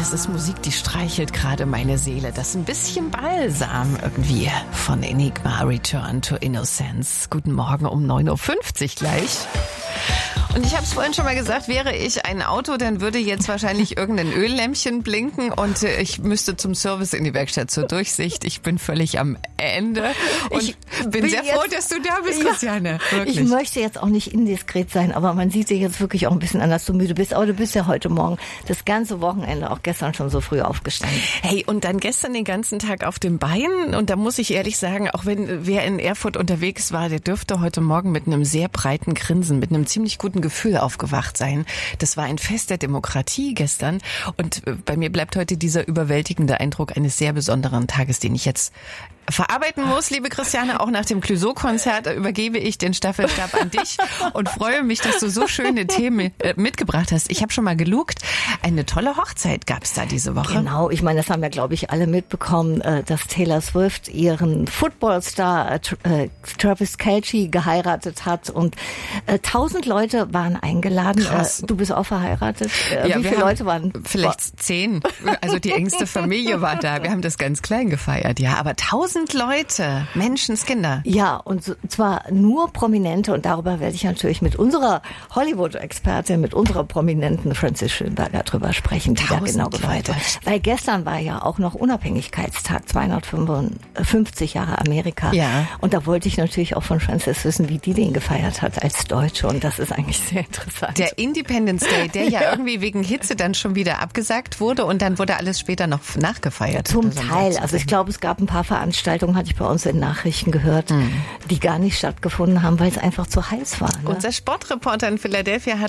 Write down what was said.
das ist Musik, die streichelt gerade meine Seele. Das ist ein bisschen Balsam irgendwie von Enigma, Return to Innocence. Guten Morgen um 9.50 Uhr gleich. Und ich habe es vorhin schon mal gesagt, wäre ich ein Auto, dann würde jetzt wahrscheinlich irgendein Öllämpchen blinken und ich müsste zum Service in die Werkstatt zur Durchsicht. Ich bin völlig am Ende und ich bin sehr froh, dass du da bist, Christiane. Wirklich. Ich möchte jetzt auch nicht indiskret sein, aber man sieht dir jetzt wirklich auch ein bisschen an, dass du müde bist. Aber du bist ja heute Morgen das ganze Wochenende, auch gestern schon so früh aufgestanden. Hey, und dann gestern den ganzen Tag auf den Beinen. Und da muss ich ehrlich sagen, auch wenn wer in Erfurt unterwegs war, der dürfte heute Morgen mit einem sehr breiten Grinsen, mit einem ziemlich guten Gefühl aufgewacht sein. Das war ein Fest der Demokratie gestern. Und bei mir bleibt heute dieser überwältigende Eindruck eines sehr besonderen Tages, den ich jetzt verarbeiten muss, liebe Christiane. Auch nach dem Clouseau-Konzert übergebe ich den Staffelstab an dich und freue mich, dass du so schöne Themen mitgebracht hast. Ich habe schon mal gelugt. Eine tolle Hochzeit gab es da diese Woche. Genau, ich meine, das haben wir, glaube ich, alle mitbekommen, dass Taylor Swift ihren Footballstar Travis Kelce geheiratet hat und 1000 Leute waren eingeladen. Krass. Du bist auch verheiratet. Ja, wie viele Leute waren? Vielleicht 10. Also die engste Familie war da. Wir haben das ganz klein gefeiert, ja. Aber 1000 Leute, Menschenskinder. Ja, und zwar nur Prominente, und darüber werde ich natürlich mit unserer Hollywood-Expertin, mit unserer Prominenten Frances Schönberger drüber sprechen, die da genau gefeiert hat. Weil gestern war ja auch noch Unabhängigkeitstag, 255 Jahre Amerika. Ja. Und da wollte ich natürlich auch von Frances wissen, wie die den gefeiert hat als Deutsche, und das ist eigentlich sehr interessant. Der Independence Day, der ja irgendwie wegen Hitze dann schon wieder abgesagt wurde und dann wurde alles später noch nachgefeiert. Zum Teil. Also ich glaube, es gab ein paar Veranstaltungen, hatte ich bei uns in Nachrichten gehört, die gar nicht stattgefunden haben, weil es einfach zu heiß war. Ne? Unser Sportreporter in Philadelphia hat